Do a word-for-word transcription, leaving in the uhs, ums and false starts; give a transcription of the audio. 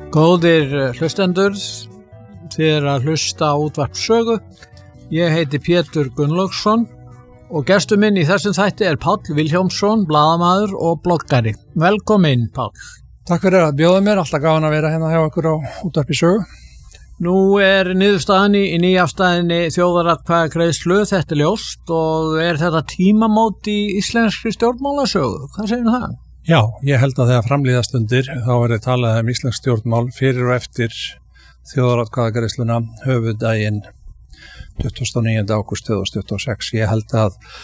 Góðir hlustendur, þið er að hlusta á útvarp Sögu. Ég heiti Pétur Gunnlaugsson og gestur minn í þessum þætti er Páll Vilhjálmsson, blaðamaður og bloggari. Velkomin, Páll. Takk fyrir að bjóða mér, alltaf gaman að vera hérna hjá ykkur á útvarpi Sögu. Nú er niðurstaðan í nýafstæðinni þjóðaratkvæðagreiðslu, þetta er ljóst, og er þetta tímamót í íslenskri stjórnmálasögu? Hvað segir það? Já, ég held að þegar framlíða stundir þá verður talað um íslensk stjórnmál fyrir og eftir þjóðaratkvæðagreiðsluna höfuðdaginn tuttugasta og níunda ágúst tvö þúsund tuttugu og sex. Ég held að